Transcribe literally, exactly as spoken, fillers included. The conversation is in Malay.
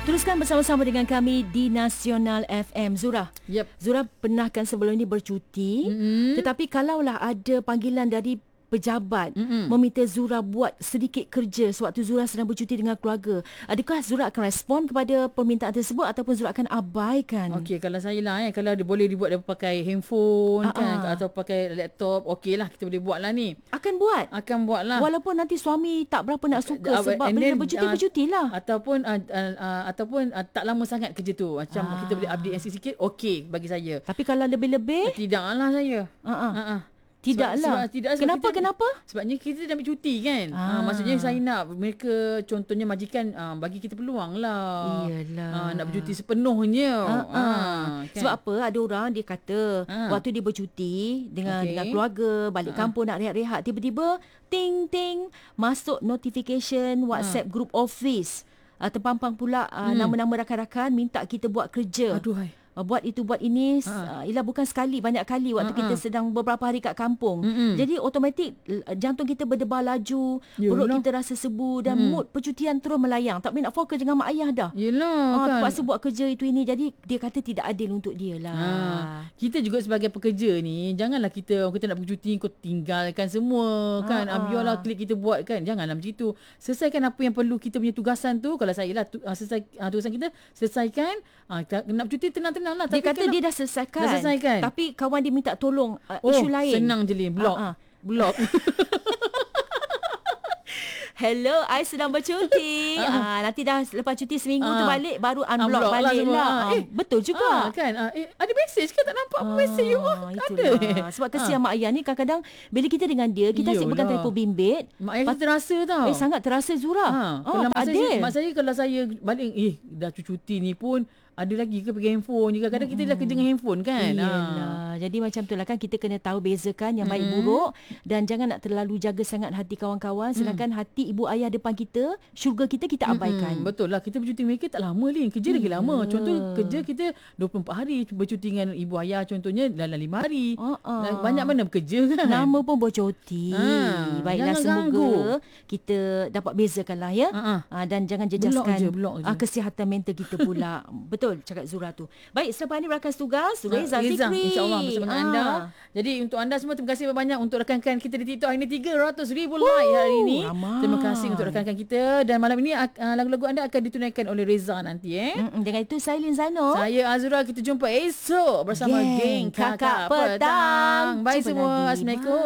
Teruskan bersama-sama dengan kami di Nasional F M. Zura. Yep. Zura pernah kan sebelum ini bercuti. Mm-hmm. Tetapi kalaulah ada panggilan dari pejabat mm-hmm. meminta Zura buat sedikit kerja sewaktu Zura sedang bercuti dengan keluarga, adakah Zura akan respon kepada permintaan tersebut ataupun Zura akan abaikan? Okey, kalau saya lah eh, kalau dia boleh dibuat dia pakai handphone uh-uh. kan atau pakai laptop, okey lah, kita boleh buat lah ni. Akan buat? Akan buat lah. Walaupun nanti suami tak berapa nak suka uh, sebab bila then, bercuti, uh, bercutilah. Ataupun uh, uh, uh, ataupun uh, tak lama sangat kerja tu. Macam uh. kita boleh update sikit, okey bagi saya. Tapi kalau lebih-lebih? Tidaklah saya. Uh-uh. Uh-uh. Tidaklah. Sebab, sebab, tidak, sebab kenapa? Kita, kenapa? Sebabnya kita dah ambil cuti kan. Ah. Ha, maksudnya saya nak mereka, contohnya majikan, ha, bagi kita peluang lah. Iyalah. Ha, nak bercuti sepenuhnya. Ha, ha, kan? Sebab apa? Ada orang dia kata ha. waktu dia bercuti dengan okay. dengan keluarga, balik ha. kampung nak rehat-rehat, tiba-tiba ting-ting masuk notification WhatsApp ha. group office. Uh, terpampang pula uh, hmm. nama-nama rakan-rakan minta kita buat kerja. Aduh hai. Buat itu, buat ini. Ha. Uh, ialah bukan sekali, banyak kali waktu Ha-ha. kita sedang beberapa hari kat kampung. Mm-mm. Jadi automatik jantung kita berdebar laju, Yelah. perut kita rasa sebu dan mm. mood percutian terus melayang. Tak boleh nak fokus dengan mak ayah dah. Yelah ha, kan. Terpaksa buat kerja itu ini. Jadi dia kata tidak adil untuk dia lah. Ha. Kita juga sebagai pekerja ni, janganlah kita kita nak bercuti kau tinggalkan semua kan. Ha. Biarlah klik kita buat kan. Janganlah macam itu. Selesaikan apa yang perlu kita punya tugasan tu. Kalau saya lah tu, selesai uh, tugasan kita, selesaikan. Uh, nak bercuti tenang-tenang. Lah. Dia Tapi kata dia dah selesaikan. Dah selesaikan. Tapi kawan dia minta tolong uh, oh, isu lain. Senang je Lin. Blok. Uh-huh. Blok. Hello, I sedang bercuti. uh, uh, nanti dah lepas cuti seminggu uh, tu balik, baru unblock uh, balik lah. lah. Uh, eh, betul juga. Uh, kan? Uh, eh, ada mesej ke? Tak nampak apa uh, mesej you? Oh, ada. Sebab kesian uh. mak ayah ni kadang-kadang bila kita dengan dia, kita asyik pegang telefon bimbit. Mak ayah kita terasa tau. Eh, sangat terasa Zura. Ha, oh, kalau mak saya, mak saya kalau saya balik, eh, dah cuti ni pun ada lagi ke pegang handphone juga. Kadang hmm. kita dah kerja dengan handphone kan. Iyalah. Ha. Jadi macam tu lah kan, kita kena tahu bezakan yang baik hmm. buruk. Dan jangan nak terlalu jaga sangat hati kawan-kawan. Sedangkan hmm. hati ibu ayah depan kita, syurga kita, kita abaikan. Hmm. Betul lah. Kita bercuti mereka tak lama Lin. Kerja lagi lama. Contoh kerja kita dua puluh empat hari. Bercuti dengan ibu ayah contohnya dalam lima hari. Uh-uh. Banyak mana bekerja kan. Nama pun bercuti. Ha. Baiklah, semoga ganggu. kita dapat bezakan lah ya. Uh-uh. Ha, dan jangan jejaskan blok je, blok je. kesihatan mental kita pula. Betul cakap Zura tu. Baik, selepas ini berakas tugas Reza Zikri, InsyaAllah bersama ah. anda. Jadi untuk anda semua, terima kasih banyak untuk rakan-rakan kita di TikTok. Ini tiga ratus ribu like hari ini. Ramai. Terima kasih untuk rakan-rakan kita. Dan malam ini uh, lagu-lagu anda akan ditunaikan oleh Reza nanti eh. Mm-mm. Dengan itu saya Lin Zaino, saya Azura. Kita jumpa esok bersama geng, geng Kakak, Kakak Petang. Petang. Bye semua. Assalamualaikum.